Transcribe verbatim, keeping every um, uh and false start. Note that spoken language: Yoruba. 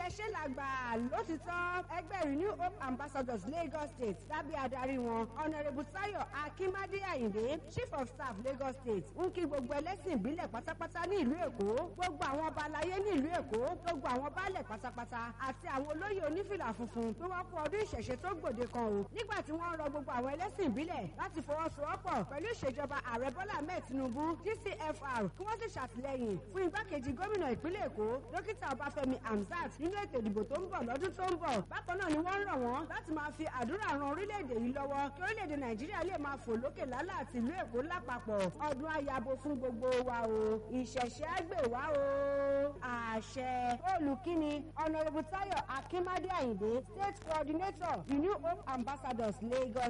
ìṣẹ̀ṣe làgbà lótìtọ́ ẹgbẹ́ Renew Hope Ambassadors Lagos State lábẹ́ adarí wọn Honourable Tayo Akimade Ayinde Chief of Staff Lagos State ń kí gbogbo ẹlẹ́sìn ìbílẹ̀ pátápátá ní ìlú Èkó gbogbo àwọn ọba aláyé ní ìlú Èkó gbogbo àwọn baálẹ̀ pátápátá àti àwọn olóyè onífìlà funfun bí wọ́n kú ọdún ìṣẹ̀ṣe tó gbòde kan o nígbà tí wọ́n rọ gbogbo àwọn ẹlẹ́sìn ìbílẹ̀ láti fọwọ́sowọ́pọ̀ pẹ̀lú ìṣèjọba ààrẹ Bọ́lá Ahmed Tinubu G C F R kí wọ́n sì ṣàtìlẹ́yìn fún igbákejì gómìnà ìpínlẹ̀ Èkó dókítà Ọbáfẹ́mi Hamzat nínú ètò ìdìbò tó ń bọ̀ lọ́dún tó ń bọ̀ bákan náà ni wọ́n rọ̀ wọ́n láti máa fi àdúrà ran orílẹ̀-èdè yìí lọ́wọ́ kí orílẹ̀-èdè Nàìjíríà lè máa fò lókè lálá àti ìlú Èkó lápapọ̀ ọdún ayabo fún gbogbo wa o ìṣẹ̀ṣe àgbè wa o àṣẹ olùkíni Honourable Tayo Akimade Ayinde State Coordinator Renew Hope Ambassadors Lagos